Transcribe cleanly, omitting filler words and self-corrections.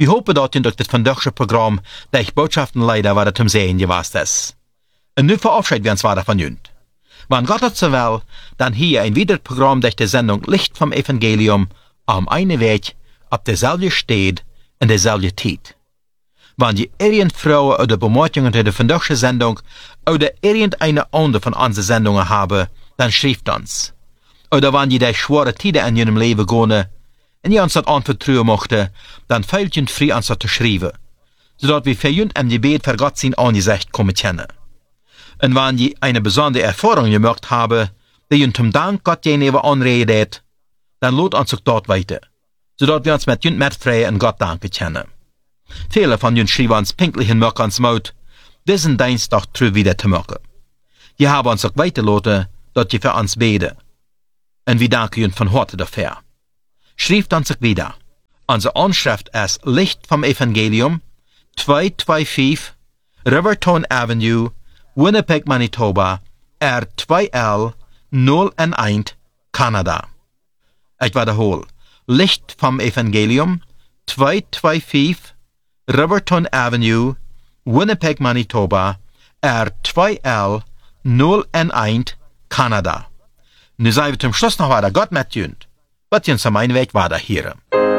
Wir hopen dat je durch das vandaagse Programm der Botschaften leider wat het zum Sehen gewast ist. Und nu verabschieden wir uns weiter von jünd. Wann Gott hat so will, dann hier ein weiteres Programm durch die Sendung Licht vom Evangelium am einen Weg, auf derselbe steht, in derselbe Zeit. Wenn je irgendeine Frau oder Bemerkungen zu der vandaagse Sendung oder irgendeine andere von unseren Sendungen haben, dann schreibt uns. Oder wenn je die schwere Tiden in ihrem Leben gehen, und je uns das anvertrauen möchte, dann fehlt je frei uns das zu schreiben, sodass wir für jünd im Gebet für Gott sein Angesicht kommen können. Und wenn je eine besondere Erfahrung gemacht haben, die jünd zum Dank Gott gegenüber anredet, dann lohnt uns auch dort weiter, sodass wir uns mit jünd mitfreien und Gott danken können. Viele von jünd schreiben uns pinklich in ans Maut, diesen Dienstag treu wieder zu machen. Je haben uns auch weitergelassen, dass je für uns beten. Und wir danken jünd von Harte dafür. Schreibt uns auch wieder. Unsere Anschrift ist Licht vom Evangelium, 225 Riverton Avenue, Winnipeg, Manitoba, R2L 011, Kanada. Ich wiederhole. Licht vom Evangelium, 225 Riverton Avenue, Winnipeg, Manitoba, R2L 011, Kanada. Nu zijn we zum Schluss noch weiter Gott met jünd. Wat je uns am einen Weg weiter hören.